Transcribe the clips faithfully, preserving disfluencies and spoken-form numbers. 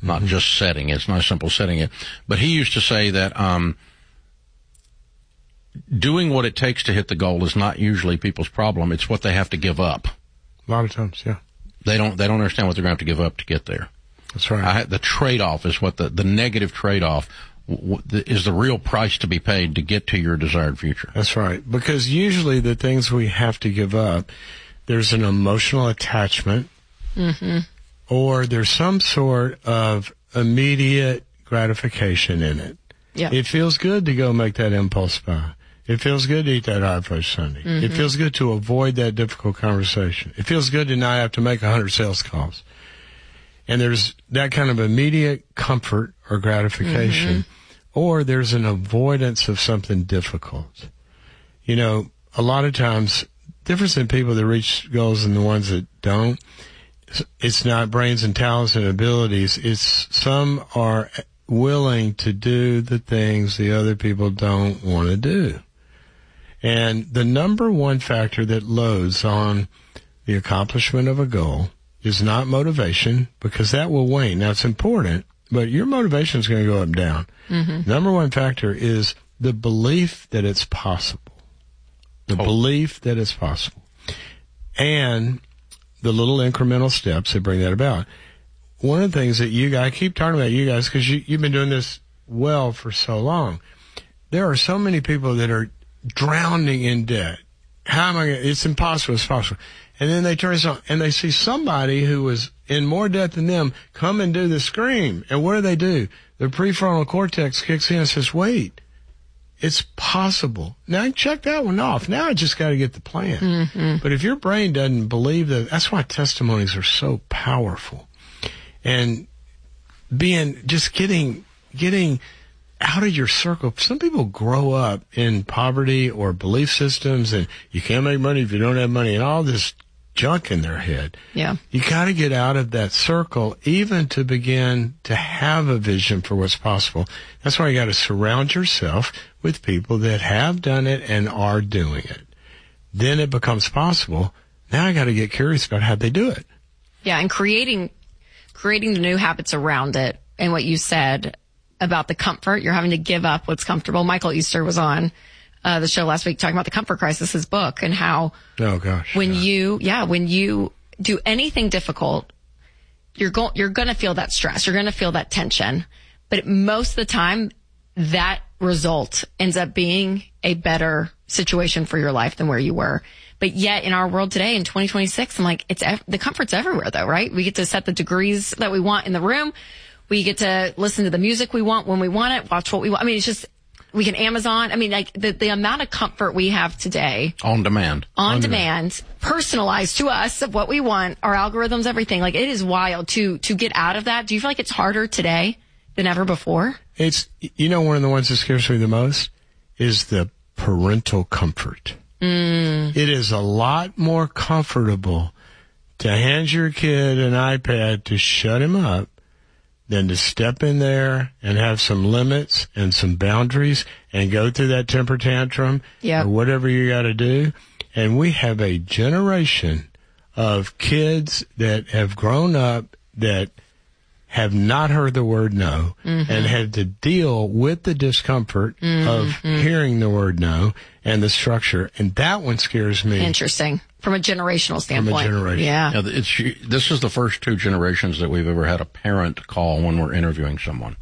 not mm-hmm. just setting it. It's not simple setting it. But he used to say that um, doing what it takes to hit the goal is not usually people's problem. It's what they have to give up. A lot of times, yeah. They don't they don't understand what they're going to have to give up to get there. That's right. I, the trade-off is what the, the negative trade-off w- w- is the real price to be paid to get to your desired future. That's right. Because usually the things we have to give up, there's an emotional attachment, mm-hmm. or there's some sort of immediate gratification in it. Yeah. It feels good to go make that impulse buy. It feels good to eat that hot fudge sundae. Mm-hmm. It feels good to avoid that difficult conversation. It feels good to not have to make one hundred sales calls. And there's that kind of immediate comfort or gratification, mm-hmm. or there's an avoidance of something difficult. You know, a lot of times, difference in people that reach goals and the ones that don't, it's not brains and talents and abilities. It's some are willing to do the things the other people don't want to do. And the number one factor that loads on the accomplishment of a goal is not motivation, because that will wane. Now, it's important, but your motivation is going to go up and down. Mm-hmm. Number one factor is the belief that it's possible. The oh. belief that it's possible. And the little incremental steps that bring that about. One of the things that you guys, I keep talking about you guys because you, you've been doing this well for so long. There are so many people that are drowning in debt. How am I going to, it's impossible, it's possible. And then they turn on and they see somebody who was in more debt than them come and do the scream. And what do they do? The prefrontal cortex kicks in and says, wait, it's possible. Now check that one off. Now I just got to get the plan. Mm-hmm. But if your brain doesn't believe that, that's why testimonies are so powerful. And being, just getting, getting out of your circle. Some people grow up in poverty or belief systems and you can't make money if you don't have money and all this junk in their head. Yeah. You got to get out of that circle even to begin to have a vision for what's possible. That's why you got to surround yourself with people that have done it and are doing it. Then it becomes possible. Now I got to get curious about how they do it. Yeah, and creating creating the new habits around it. And what you said about the comfort, you're having to give up what's comfortable. Michael Easter was on uh, the show last week talking about the Comfort Crisis, his book, and how oh gosh, when yeah. you yeah when you do anything difficult, you're going you're going to feel that stress, you're going to feel that tension, but most of the time that result ends up being a better situation for your life than where you were. But yet in our world today in twenty twenty-six, I'm like, it's ev- the comfort's everywhere though, right? We get to set the degrees that we want in the room. We get to listen to the music we want when we want it, watch what we want. I mean, it's just, we can Amazon. I mean, like the, the amount of comfort we have today. On demand. On, on demand, demand, personalized to us of what we want, our algorithms, everything. Like it is wild to, to get out of that. Do you feel like it's harder today than ever before? It's, you know, one of the ones that scares me the most is the parental comfort. Mm. It is a lot more comfortable to hand your kid an iPad to shut him up than to step in there and have some limits and some boundaries and go through that temper tantrum yep. or whatever you got to do. And we have a generation of kids that have grown up that have not heard the word no mm-hmm. and had to deal with the discomfort mm-hmm. of hearing the word no and the structure. And that one scares me. Interesting. From a generational standpoint. From a generation. Yeah. yeah it's, this is the first two generations that we've ever had a parent call when we're interviewing someone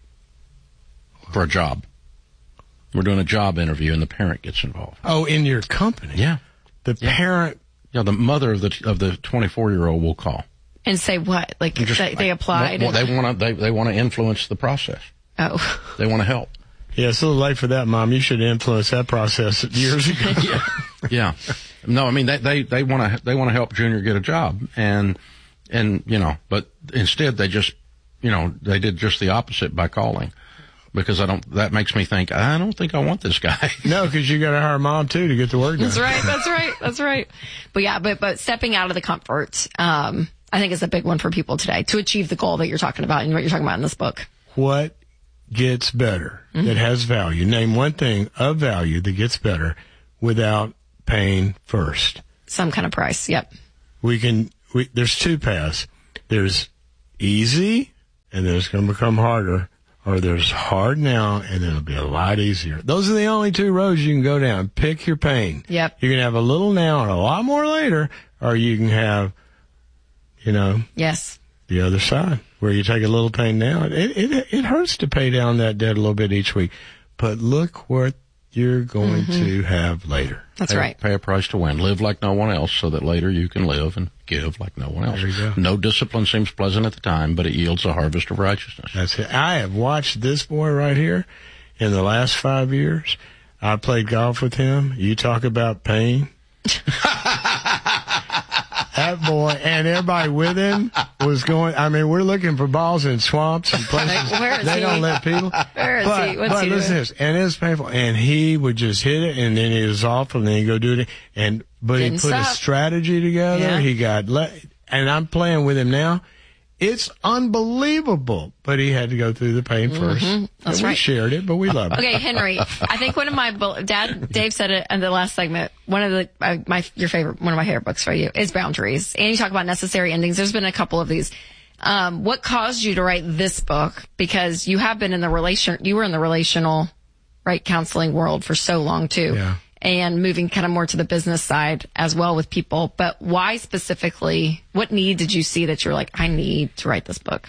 for a job. We're doing a job interview and the parent gets involved. Oh, in your company? Yeah. The yeah. parent. Yeah, the mother of the of the twenty-four year old will call. And say what? Like just, they, they applied? Well, they want to they, they want to influence the process. Oh. They want to help. Yeah, it's a little late for that, Mom. You should influence that process years ago. yeah. yeah. No, I mean, they, they, they want to, they want to help Junior get a job. And, and, you know, but instead they just, you know, they did just the opposite by calling. Because I don't, that makes me think, I don't think I want this guy. No, because you got to hire Mom too to get the work done. That's right. That's right. That's right. But yeah, but, but stepping out of the comfort, um, I think is a big one for people today to achieve the goal that you're talking about and what you're talking about in this book. What gets better mm-hmm. that has value? Name one thing of value that gets better without paying first. Some kind of price. Yep. We can, we, there's two paths. There's easy and then it's going to become harder, or there's hard now and then it'll be a lot easier. Those are the only two roads you can go down. Pick your pain. Yep. You can have a little now and a lot more later, or you can have, you know, yes, the other side where you take a little pain now. It, it, it hurts to pay down that debt a little bit each week, but look what you're going mm-hmm. to have later. That's pay, right. Pay a price to win. Live like no one else so that later you can live and give like no one else. There you go. No discipline seems pleasant at the time, but it yields a harvest of righteousness. That's it. I have watched this boy right here in the last five years. I played golf with him. You talk about pain. That boy and everybody with him was going. I mean, we're looking for balls in swamps and places. Where is they he? don't let people. Where is but, he? What's but he listen doing? to this, and it was painful. And he would just hit it, and then he was off, and then he'd go do it. And but Didn't he put stop. a strategy together. Yeah. He got let, and I'm playing with him now. It's unbelievable, but he had to go through the pain first. Mm-hmm. That's and right. We shared it, but we love it. Okay, Henry. I think one of my bu- Dad, Dave said it in the last segment. One of the uh, my your favorite, one of my favorite books for you is Boundaries, and you talk about necessary endings. There's been a couple of these. Um, what caused you to write this book? Because you have been in the relation, you were in the relational, right, counseling world for so long too. Yeah. And moving kind of more to the business side as well with people. But why specifically, what need did you see that you're like, I need to write this book?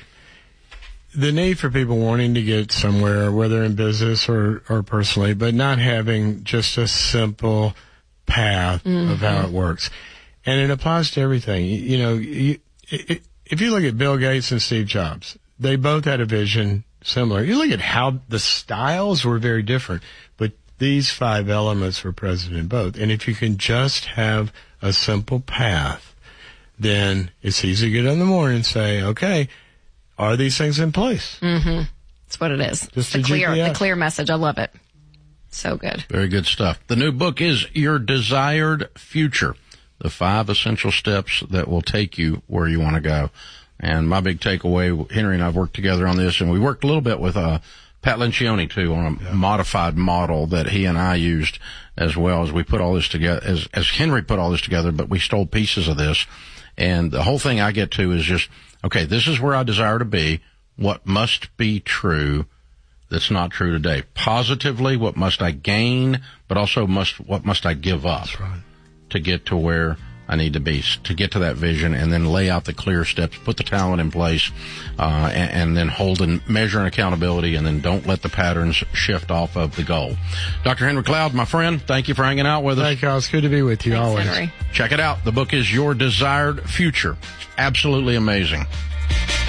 The need for people wanting to get somewhere, whether in business or, or personally, but not having just a simple path mm-hmm. of how it works. And it applies to everything. You, you know, you, it, if you look at Bill Gates and Steve Jobs, they both had a vision similar. You look at how the styles were very different, but these five elements were present in both. And if you can just have a simple path, then it's easy to get up in the morning and say, okay, are these things in place? Mm-hmm. That's what it is. Just the clear, G P S. the clear message. I love it. So good. Very good stuff. The new book is Your Desired Future, the five essential steps that will take you where you want to go. And my big takeaway, Henry and I have worked together on this, and we worked a little bit with uh, Pat Lencioni, too, on a yeah. modified model that he and I used as well as we put all this together, as, as Henry put all this together, but we stole pieces of this. And the whole thing I get to is just, okay, this is where I desire to be. What must be true that's not true today? Positively, what must I gain, but also must what must I give up That's right. to get to where I need to be, to get to that vision, and then lay out the clear steps, put the talent in place, uh, and, and then hold and measure and accountability, and then don't let the patterns shift off of the goal. Doctor Henry Cloud, my friend, thank you for hanging out with us. Thank you. It's good to be with you Thanks, always. Henry. Check it out. The book is Your Desired Future. It's absolutely amazing.